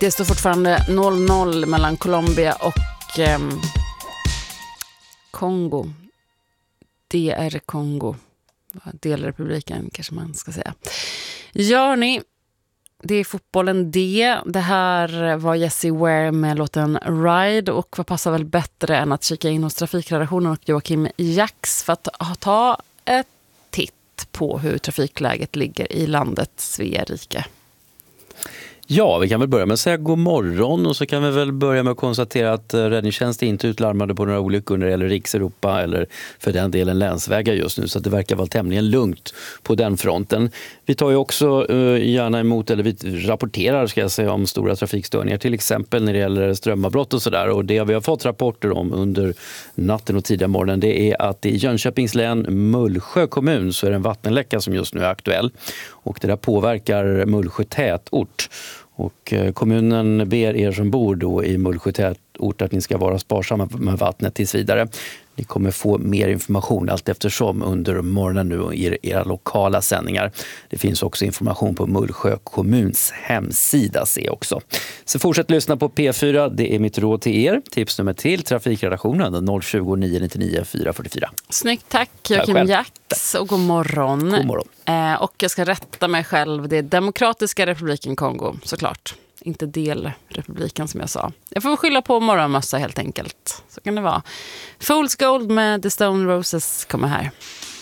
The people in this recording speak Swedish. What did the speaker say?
Det står fortfarande 0-0 mellan Colombia och Kongo. DR Kongo. Delrepubliken kanske man ska säga. Gör ni? Det är fotbollen det. Det här var Jessie Ware med låten Ride. Och vad passar väl bättre än att kika in hos trafikredaktionen och Joakim Jax för att ta ett titt på hur trafikläget ligger i landet Sverige. Ja, vi kan väl börja med att säga god morgon och så kan vi väl börja med att konstatera att räddningstjänst är inte utlarmade på några olyckor när det gäller Rikseuropa eller för den delen länsvägar just nu, så att det verkar vara tämligen lugnt på den fronten. Vi tar ju också gärna emot, eller vi rapporterar ska jag säga, om stora trafikstörningar, till exempel när det gäller strömavbrott och sådär, och det vi har fått rapporter om under natten och tidiga morgonen, det är att i Jönköpings län, Mullsjö kommun, så är det en vattenläcka som just nu är aktuell och det där påverkar Mullsjö tätort. Och kommunen ber er som bor då i Mullsjö tätort att ni ska vara sparsamma med vattnet tills vidare. Ni kommer få mer information allt eftersom under morgonen nu i era lokala sändningar. Det finns också information på Mullsjö kommuns hemsida se också. Så fortsätt lyssna på P4, det är mitt råd till er. Tipsnummer till trafikredaktionen 020 999 444. Snyggt, tack Joakim Jax och god morgon. God morgon. Och jag ska rätta mig själv, det är Demokratiska republiken Kongo såklart. Inte delrepubliken som jag sa. Jag får skylla på morgonmössa helt enkelt. Så kan det vara. Fool's Gold med The Stone Roses kommer här.